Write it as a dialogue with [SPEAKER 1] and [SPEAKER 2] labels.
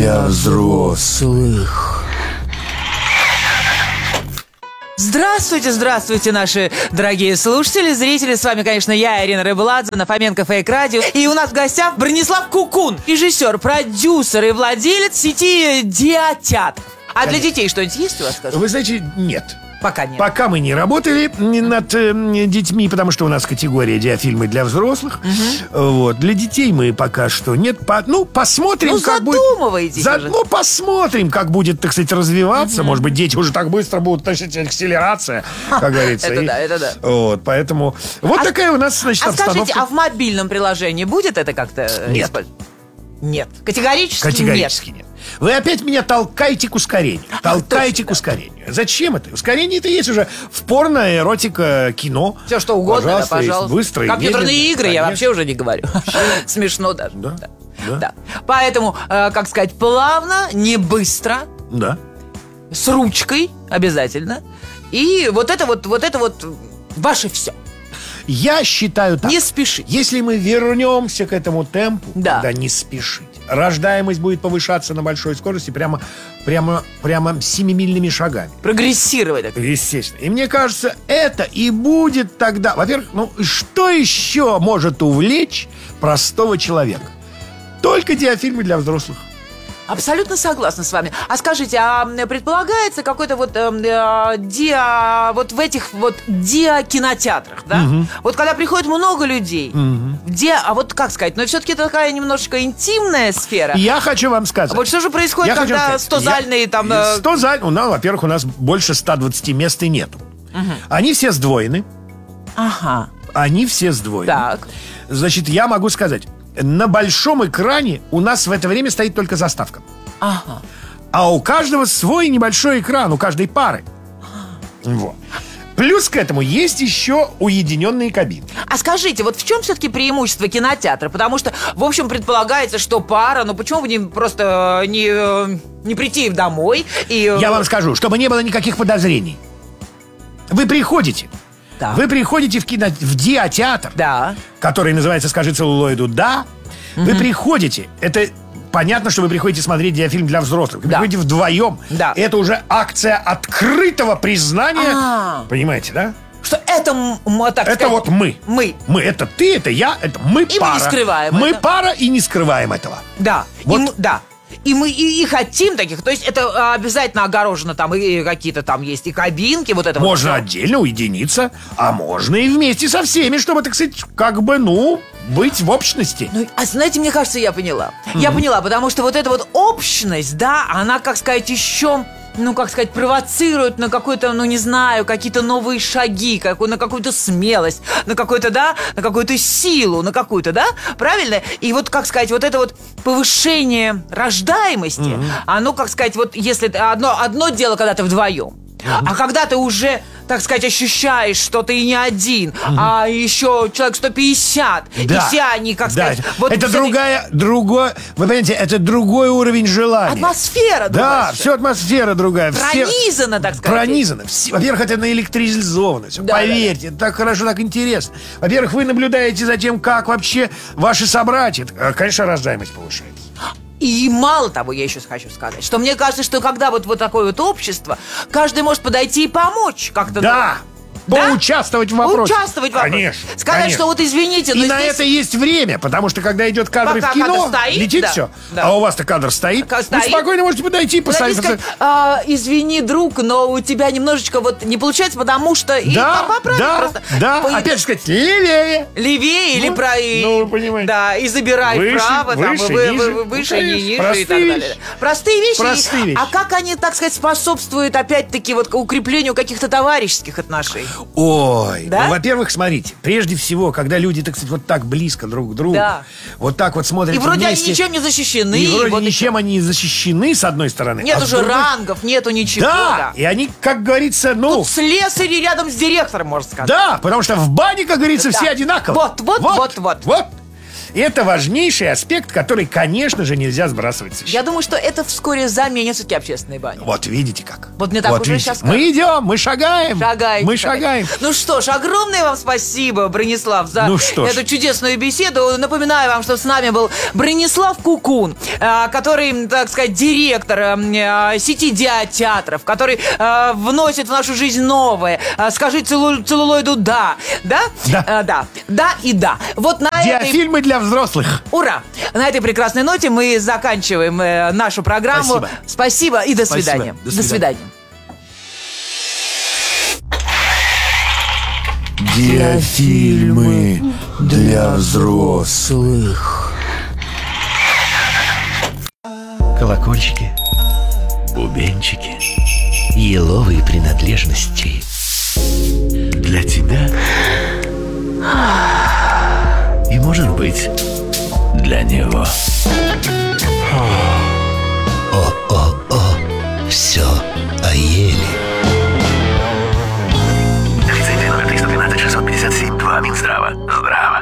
[SPEAKER 1] для взрослых.
[SPEAKER 2] Здравствуйте, наши дорогие слушатели, зрители. С вами, конечно, я, Ирина Рыбуладзе, на Фоменко Фейк Радио. И у нас в гостях Бронислав Кукун, режиссер, продюсер и владелец сети Диатеатр. А для детей что-нибудь есть у вас, скажите?
[SPEAKER 1] Вы знаете, нет.
[SPEAKER 2] Пока нет.
[SPEAKER 1] Пока мы не работали над детьми, потому что у нас категория диафильмы для взрослых. Вот. Для детей мы пока что нет. Посмотрим, как будет.
[SPEAKER 2] Задумываетесь уже.
[SPEAKER 1] Посмотрим, как будет, так сказать, развиваться. Может быть, дети уже так быстро будут, значит, акселерация, как говорится.
[SPEAKER 2] Это да.
[SPEAKER 1] Вот, поэтому вот такая у нас, значит, обстановка.
[SPEAKER 2] Скажите, а в мобильном приложении будет это как-то?
[SPEAKER 1] Нет.
[SPEAKER 2] Нет. Категорически нет.
[SPEAKER 1] Вы опять меня толкаете к ускорению. К ускорению. Зачем это? Ускорение-то есть уже в порно, эротика, кино.
[SPEAKER 2] Все что угодно, пожалуйста.
[SPEAKER 1] Быстро.
[SPEAKER 2] Компьютерные игры, я вообще уже не говорю. Смешно даже. Да. Поэтому, как сказать, плавно, не быстро.
[SPEAKER 1] Да.
[SPEAKER 2] С ручкой обязательно. И вот это ваше все.
[SPEAKER 1] Я считаю так.
[SPEAKER 2] Не спешить.
[SPEAKER 1] Если мы вернемся к этому темпу,
[SPEAKER 2] да,
[SPEAKER 1] когда не спешить, рождаемость будет повышаться на большой скорости прямо семимильными шагами.
[SPEAKER 2] Прогрессировать.
[SPEAKER 1] Естественно. И мне кажется, это и будет тогда. Во-первых, что еще может увлечь простого человека? Только диафильмы для взрослых.
[SPEAKER 2] Абсолютно согласна с вами. А скажите, предполагается какой-то в этих диакинотеатрах, да? Вот когда приходит много людей, как сказать, но все-таки это такая немножечко интимная сфера.
[SPEAKER 1] Я хочу вам сказать.
[SPEAKER 2] Вот что же происходит, когда 100-зальные там...
[SPEAKER 1] 100-зальные, во-первых, у нас больше 120 мест и нету. Они все сдвоены.
[SPEAKER 2] Ага.
[SPEAKER 1] Они все сдвоены.
[SPEAKER 2] Так.
[SPEAKER 1] Значит, я могу сказать... На большом экране у нас в это время стоит только заставка.
[SPEAKER 2] Ага.
[SPEAKER 1] А у каждого свой небольшой экран, у каждой пары. Вот. Плюс к этому есть еще уединенные кабины.
[SPEAKER 2] А скажите, вот в чем все-таки преимущество кинотеатра? Потому что, в общем, предполагается, что пара, почему бы просто не прийти домой и...
[SPEAKER 1] Я вам скажу, чтобы не было никаких подозрений. Вы приходите...
[SPEAKER 2] Да.
[SPEAKER 1] Вы приходите в диатеатр,
[SPEAKER 2] да,
[SPEAKER 1] который называется «Скажи целлулоиду да». Вы приходите, это понятно, что вы приходите смотреть диафильм для взрослых. Вы приходите вдвоем.
[SPEAKER 2] Да.
[SPEAKER 1] Это уже акция открытого признания. Понимаете, да?
[SPEAKER 2] Что это
[SPEAKER 1] вот мы.
[SPEAKER 2] Мы,
[SPEAKER 1] это ты, это я, это мы
[SPEAKER 2] и
[SPEAKER 1] пара.
[SPEAKER 2] Мы не скрываем
[SPEAKER 1] мы
[SPEAKER 2] это.
[SPEAKER 1] Пара и не скрываем этого.
[SPEAKER 2] Да.
[SPEAKER 1] Вот.
[SPEAKER 2] И мы и хотим таких. То есть это обязательно огорожено там, и какие-то там есть и кабинки, вот это
[SPEAKER 1] можно
[SPEAKER 2] вот.
[SPEAKER 1] Отдельно уединиться, а можно и вместе со всеми, чтобы, так сказать, быть в общности.
[SPEAKER 2] А знаете, мне кажется, я поняла. Я поняла, потому что вот эта вот общность, да, она, как сказать, еще... провоцирует на какой-то, не знаю, какие-то новые шаги, на какую-то смелость, на какую-то, на какую-то силу, на какую-то, правильно? И вот, вот это вот повышение рождаемости, оно, если одно дело, когда ты вдвоем, а когда ты уже, так сказать, ощущаешь, что ты и не один, а еще человек 150, и все они,
[SPEAKER 1] Вот это другой, вы понимаете, это другой уровень желания.
[SPEAKER 2] Атмосфера другая.
[SPEAKER 1] Да, все атмосфера другая.
[SPEAKER 2] Пронизана, так сказать.
[SPEAKER 1] Пронизана. Во-первых, это наэлектризовано все. Поверьте, это так хорошо, так интересно. Во-первых, вы наблюдаете за тем, как вообще ваши собратья. Конечно, рождаемость повышается.
[SPEAKER 2] И мало того, я еще хочу сказать, что мне кажется, что когда вот такое вот общество, каждый может подойти и помочь как-то.
[SPEAKER 1] Да. Поучаствовать в вопросе.
[SPEAKER 2] Конечно. Сказать, что вот извините,
[SPEAKER 1] но и на это есть время, потому что когда идет кадры в кино, летит все. А у вас-то кадр стоит. Вы спокойно можете подойти и поставить.
[SPEAKER 2] Извини, друг, но у тебя немножечко не получается, потому что...
[SPEAKER 1] Да. Опять сказать, левее.
[SPEAKER 2] Левее или правее.
[SPEAKER 1] Вы понимаете.
[SPEAKER 2] Да, и забирай вправо, выше, ниже и так далее. Простые вещи. А как они, так сказать, способствуют, опять-таки, к укреплению каких-то товарищеских отношений?
[SPEAKER 1] Ой, во-первых, смотрите, прежде всего, когда люди, так сказать, вот так близко друг к другу, вот так вот смотрят
[SPEAKER 2] вместе. И вроде
[SPEAKER 1] вместе,
[SPEAKER 2] они ничем не защищены.
[SPEAKER 1] И вроде ничем они не защищены, с одной стороны.
[SPEAKER 2] Нет уже рангов, нету ничего.
[SPEAKER 1] Да, и они, как говорится,
[SPEAKER 2] Тут слесари рядом с директором, можно сказать.
[SPEAKER 1] Да, потому что в бане, как говорится, все одинаковые.
[SPEAKER 2] Вот.
[SPEAKER 1] это важнейший аспект, который, конечно же, нельзя сбрасывать со счета.
[SPEAKER 2] Я думаю, что это вскоре заменит все-таки общественные бани.
[SPEAKER 1] Вот видите как.
[SPEAKER 2] Вот мне так уже
[SPEAKER 1] видите.
[SPEAKER 2] сейчас
[SPEAKER 1] Мы идем, мы шагаем.
[SPEAKER 2] Шагаете,
[SPEAKER 1] Мы шагаем.
[SPEAKER 2] Ну что ж, огромное вам спасибо, Бронислав, за эту чудесную беседу. Напоминаю вам, что с нами был Бронислав Кукун, который, так сказать, директор сети диатеатров, который вносит в нашу жизнь новое. Скажи целлулоиду «да». Да?
[SPEAKER 1] Да.
[SPEAKER 2] Да. Да и да. Вот на
[SPEAKER 1] Диафильмы для взрослых.
[SPEAKER 2] Ура! На этой прекрасной ноте мы заканчиваем нашу программу. Спасибо и до свидания. До свидания.
[SPEAKER 1] Диафильмы для взрослых.
[SPEAKER 3] Колокольчики, бубенчики, еловые принадлежности. Для тебя и, может быть, для него. О-о-о, все о еле. Лицензия номер 312-657-2 Минздрава. Здраво.